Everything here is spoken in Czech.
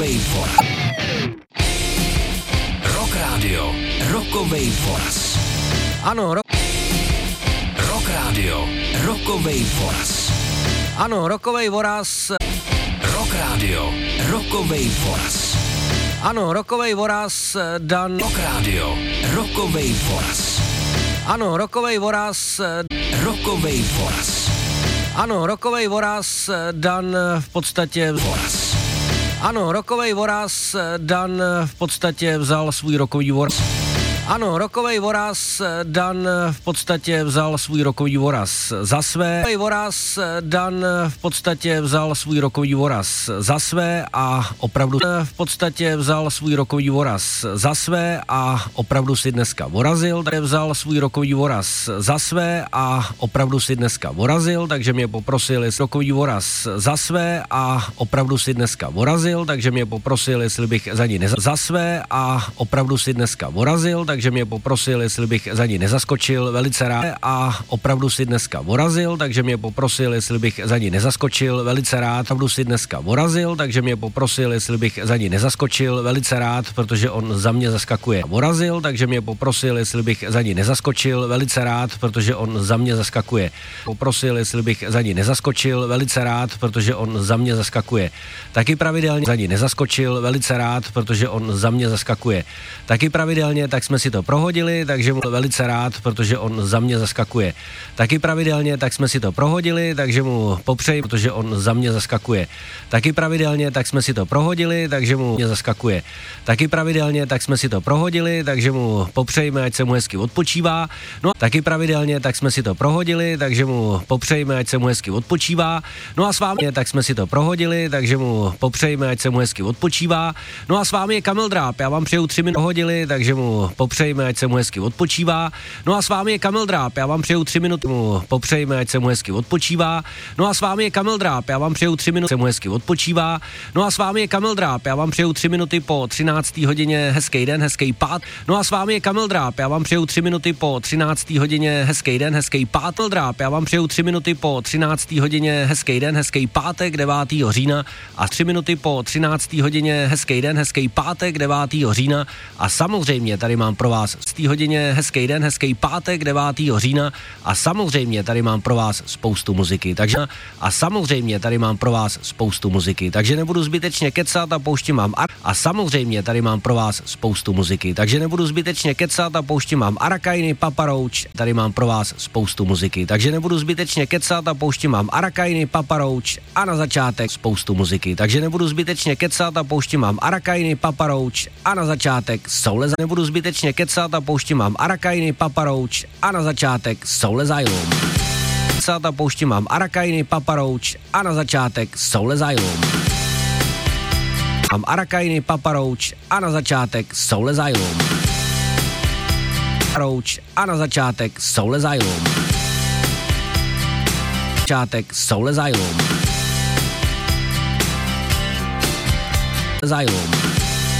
Rokovej Foras. Rock Radio, Rokovej Foras. Ano, Rock Radio, Rokovej Foras. Ano, Rokovej Voraz. Rock Radio, Rokovej Foras. Ano, Rokovej Voraz dan. Rock Radio, Rokovej Foras. Ano, Rokovej Voraz. Rokovej Foras. Ano, Rokovej Voraz dan v podstatě. Foras. Ano, Rokovej Voraz dan v podstatě vzal svůj rokový voraz. Ano, Rokovej Voraz dan v podstatě vzal svůj rokový voraz za své. Rokovej Voraz dan v podstatě vzal svůj rokový voraz za své a opravdu v podstatě vzal svůj rokový voraz za své a opravdu si dneska vorazil. Tady vzal svůj rokový voraz za své a opravdu si dneska vorazil, takže mě poprosil, jestli rokový voraz za své a opravdu si dneska vorazil, takže mě poprosil, jestli bych za ní za své a opravdu si dneska vorazil, takže mě poprosil, jestli bych za ní nezaskočil, velice rád a opravdu si dneska vorazil, takže mě poprosil, jestli bych za ní nezaskočil, velice rád, opravdu si dneska vorazil, takže mě poprosil, jestli bych za ní nezaskočil, velice rád, protože on za mě zaskakuje. Vorazil, takže mě poprosil, jestli bych za ní nezaskočil, velice rád, protože on za mě zaskakuje. Poprosil, jestli bych za ní nezaskočil, velice rád, protože on za mě zaskakuje. Taky pravidelně za ní nezaskočil, velice rád, protože on za mě zaskakuje. Taky pravidelně, tak jsme si to prohodili, takže mu velice rád, protože on za mě zaskakuje. Taky pravidelně, tak jsme si to prohodili, takže mu popřeji, protože on za mě zaskakuje. Taky pravidelně, tak jsme si to prohodili, takže mu mě zaskakuje. Taky pravidelně, tak jsme si to prohodili, takže mu popřejme, ať se mu hezky odpočívá. No taky pravidelně, tak jsme si to prohodili, takže mu popřejme, ať se mu hezky odpočívá. No a s vámi, tak jsme si to prohodili, takže mu popřejme, ať se mu hezky odpočívá. No a s vámi je Kamil Dráb, já vám přeju 3 minuty prohodili, takže mu popřejme, ať se mu hezky odpočívá. No a s vámi je Kamil Dráb, já vám přeju 3 minuty, mu popřejme, ať se mu hezky odpočívá. No a s vámi je Kamil Dráb, já vám přeju 3 minuty, se mu hezky odpočívá. No a s vámi je Kamil Dráb, já vám přeju 3 minuty po 13. hodině, hezký den, hezký pád. No a s vámi je Kamil Dráb, já vám přeju 3 minuty po 13. hodině, hezký den, hezký pád. Dráb, já vám přeju 3 minuty po 13. hodině, hezký den, hezký pátek 9. října a 3 minuty po 13. hodině, hezký den, hezký pátek 9. října a samozřejmě tady mám pro vás 3. hodině, hezký den, hezký pátek 9. října a samozřejmě tady mám pro vás spoustu muziky, takže a samozřejmě tady mám pro vás spoustu muziky, takže nebudu zbytečně kecat a pouštím vám a samozřejmě tady mám pro vás spoustu muziky, takže nebudu zbytečně kecat a pouštím vám Arakainy, Papa Roach, tady mám pro vás spoustu muziky, takže nebudu zbytečně kecat a pouštím vám Arakainy, Papa Roach a na začátek spoustu muziky, takže nebudu zbytečně kecat a pouštím vám Arakainy, Papa Roach a na začátek Soul nebudu zbytečně kecat a pouštím vám Arakainy, Papa Roach a na začátek Soul Asylum. Kecat a pouštím vám Arakainy, Papa Roach a na začátek Soul Asylum. Mám Arakainy, Papa Roach a na začátek Soul Asylum. Roach a na začátek Soul Asylum. Začátek Soul Asylum. Asylum.